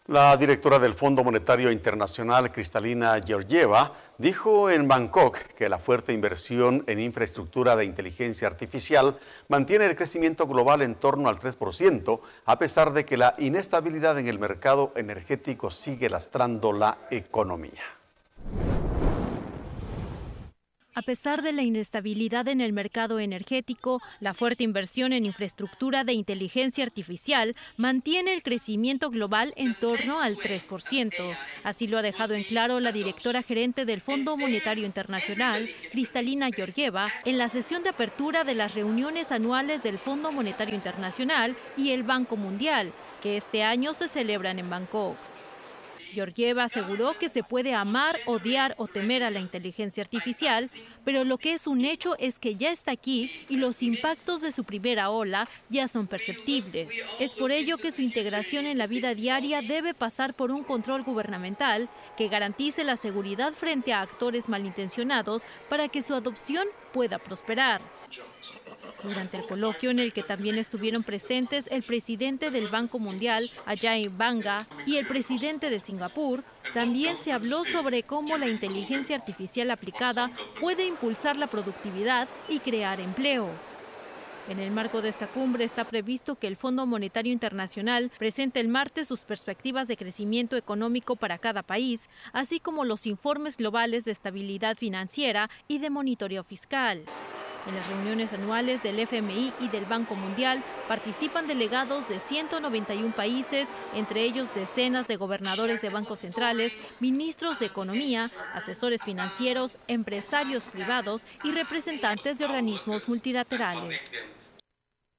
La directora del Fondo Monetario Internacional, Kristalina Georgieva, dijo en Bangkok que la fuerte inversión en infraestructura de inteligencia artificial mantiene el crecimiento global en torno al 3%, a pesar de que la inestabilidad en el mercado energético sigue lastrando la economía. A pesar de la inestabilidad en el mercado energético, la fuerte inversión en infraestructura de inteligencia artificial mantiene el crecimiento global en torno al 3%. Así lo ha dejado en claro la directora gerente del Fondo Monetario Internacional, Kristalina Georgieva, en la sesión de apertura de las reuniones anuales del Fondo Monetario Internacional y el Banco Mundial, que este año se celebran en Bangkok. Georgieva aseguró que se puede amar, odiar o temer a la inteligencia artificial, pero lo que es un hecho es que ya está aquí y los impactos de su primera ola ya son perceptibles. Es por ello que su integración en la vida diaria debe pasar por un control gubernamental que garantice la seguridad frente a actores malintencionados para que su adopción pueda prosperar. Durante el coloquio, en el que también estuvieron presentes el presidente del Banco Mundial, Ajay Banga, y el presidente de Singapur, también se habló sobre cómo la inteligencia artificial aplicada puede impulsar la productividad y crear empleo. En el marco de esta cumbre está previsto que el Fondo Monetario Internacional presente el martes sus perspectivas de crecimiento económico para cada país, así como los informes globales de estabilidad financiera y de monitoreo fiscal. En las reuniones anuales del FMI y del Banco Mundial participan delegados de 191 países, entre ellos decenas de gobernadores de bancos centrales, ministros de economía, asesores financieros, empresarios privados y representantes de organismos multilaterales.